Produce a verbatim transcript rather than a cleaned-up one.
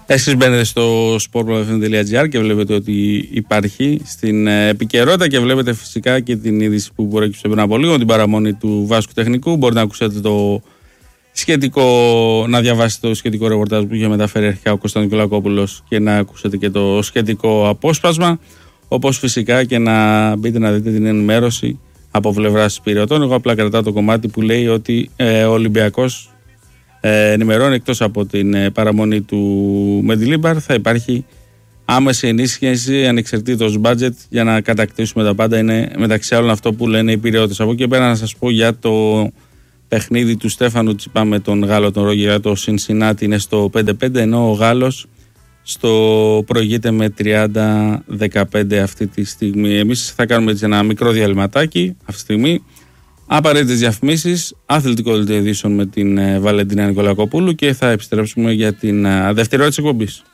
Εσείς μπαίνετε στο sport.fm.gr και βλέπετε ότι υπάρχει στην επικαιρότητα και βλέπετε φυσικά και την είδηση που προέκυψε πριν από λίγο, την παραμονή του Βάσκου Τεχνικού. Μπορείτε να ακούσετε το σχετικό, να διαβάσετε το σχετικό ρεπορτάζ που είχε μεταφέρει αρχικά ο Κωνσταντίνος Νικολακόπουλος και να ακούσετε και το σχετικό απόσπασμα. Όπως φυσικά και να μπείτε να δείτε την ενημέρωση από πλευράς Πειραιτών. Εγώ απλά κρατάω το κομμάτι που λέει ότι ε, ο Ολυμπιακός ε, ενημερώνει, εκτός από την ε, παραμονή του Μεντιλίμπαρ, θα υπάρχει άμεση ενίσχυση ανεξαρτήτως budget για να κατακτήσουμε τα πάντα. Είναι μεταξύ άλλων αυτό που λένε οι Πειραιώτες. Από εκεί πέρα να σας πω για το παιχνίδι του Στέφανου Τσιπά με τον Γάλλο τον Ρόγερα, το Σινσινάτι είναι στο πέντε πέντε, ενώ ο Γάλλος στο προηγείται με τριάντα δεκαπέντε αυτή τη στιγμή. Εμείς θα κάνουμε έτσι ένα μικρό διαλυματάκι αυτή τη στιγμή. Απαραίτητες διαφημίσεις, αθλητικό δελτίο ειδήσεων με την Βαλεντίνα Νικολακοπούλου και θα επιστρέψουμε για την δεύτερη ώρα της εκπομπής.